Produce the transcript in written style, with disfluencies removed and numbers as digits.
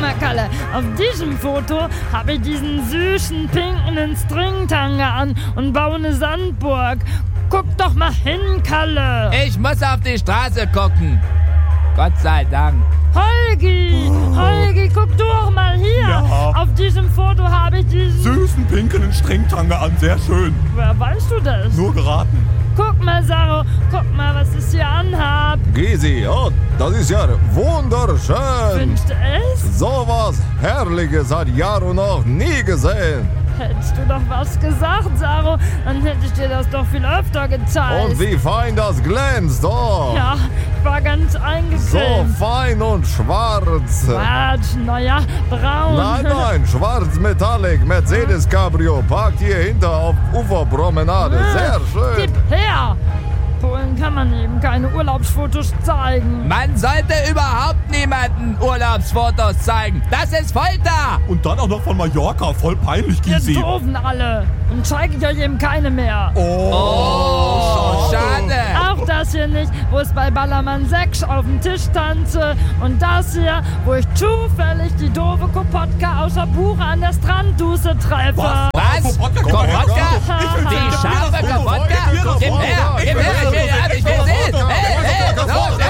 mal, Kalle, auf diesem Foto habe ich diesen süßen, pinken Stringtanga an und baue eine Sandburg. Guck doch mal hin, Kalle. Ich muss auf die Straße gucken. Gott sei Dank. Holgi, guck du auch mal hier. Ja. Auf diesem Foto habe ich diesen... Süßen, pinken Stringtanga an, sehr schön. Woher weißt du das? Nur geraten. Guck mal, Saro, guck mal, was ich hier anhab. Gysi, ja, das ist ja wunderschön. Findest du es? Sowas Herrliches hat Jaro noch nie gesehen. Hättest du doch was gesagt, Saro, dann hätte ich dir das doch viel öfter gezeigt. Und wie fein das glänzt, oh. Ja, ich war ganz So eingefilmt. fein und schwarz. Quatsch, naja, braun. Nein, schwarz Metallic Mercedes Cabrio parkt hier hinter auf Uferpromenade. Sehr schön. Gib her! Polen kann man eben keine Urlaubsfotos zeigen. Man sollte überhaupt niemanden Urlaubsfotos zeigen. Das ist Folter. Und dann auch noch von Mallorca, voll peinlich, Ihr Gysi. doofen alle. Und zeige ich euch eben keine mehr. Oh, schade. Auch das hier nicht, wo es bei Ballermann 6 auf dem Tisch tanze. Und das hier, wo ich zufällig die doofe Kopotka außer Buche an der Strandduse treffe. Was? Kopotka? Die scharfe Kopotka? Gib her, ich will sehen. Hey, los,